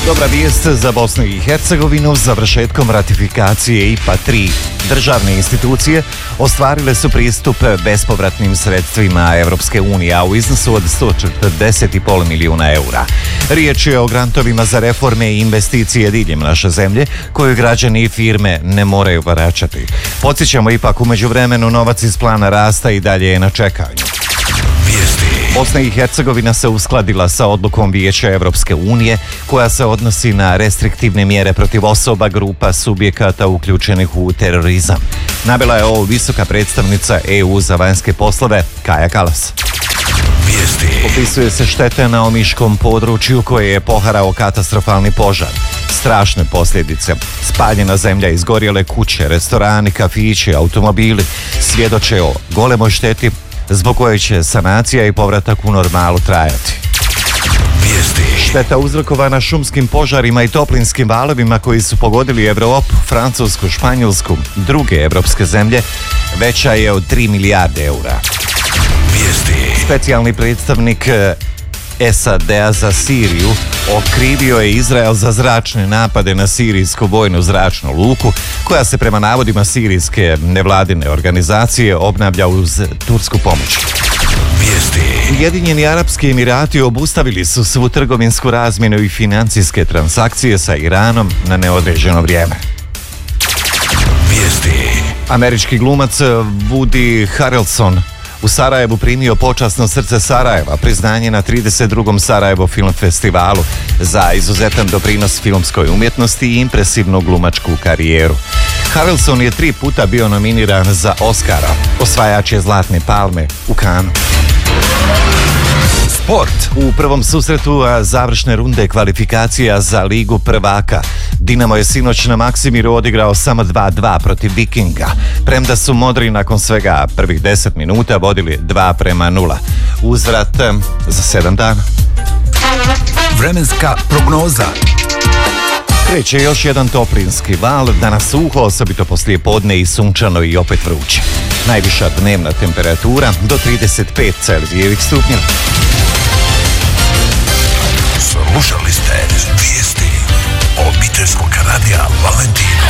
Dobra vijest za Bosnu i Hercegovinu. Završetkom ratifikacije IPA 3 državne institucije ostvarile su pristup bespovratnim sredstvima Europske unije, a u iznosu od 140,5 milijuna eura. Riječ je o grantovima za reforme i investicije diljem naše zemlje, koju građani i firme ne moraju vraćati. Podsjećamo ipak, u međuvremenu novac iz plana rasta i dalje je na čekanju. Bosna i Hercegovina se uskladila sa odlukom Vijeća Europske unije koja se odnosi na restriktivne mjere protiv osoba, grupa, subjekata uključenih u terorizam. Navela je ovo visoka predstavnica EU za vanjske poslove Kaja Kallas. Opisuje se štete na omiškom području koje je poharao katastrofalni požar. Strašne posljedice. Spaljena zemlja, izgorjele kuće, restorani, kafići, automobili svjedoče o golemoj šteti zbog koje će sanacija i povratak u normalu trajati. Šteta uzrokovana šumskim požarima i toplinskim valovima koji su pogodili Europu, Francusku, Španjolsku, druge evropske zemlje veća je od 3 milijarde eura. Specijalni predstavnik SAD-a za Siriju okrivio je Izrael za zračne napade na sirijsku vojnu zračnu luku, koja se prema navodima sirijske nevladine organizacije obnavlja uz tursku pomoć. Ujedinjeni Arapski Emirati obustavili su svu trgovinsku razmjenu i financijske transakcije sa Iranom na neodređeno vrijeme. Američki glumac Woody Harrelson u Sarajevu primio počasno srce Sarajeva, priznanje na 32. Sarajevo film festivalu za izuzetan doprinos filmskoj umjetnosti i impresivnu glumačku karijeru. Harrelson je 3 puta bio nominiran za Oscara, osvajač je Zlatne palme u Cannesu. Sport. U prvom susretu završne runde kvalifikacija za Ligu prvaka Dinamo je sinoć na Maksimiru odigrao samo 2-2 protiv Vikinga, premda su modri nakon svega prvih 10 minuta vodili 2-0. Uzvrat za 7 dana. Vremenska prognoza. Kreće još jedan toplinski val, danas suho, osobito poslije podne i sunčano i opet vruće. Najviša dnevna temperatura do 35 Celzijevih stupnjeva. Slušali ste vijesti obiteljskog radija Valentino.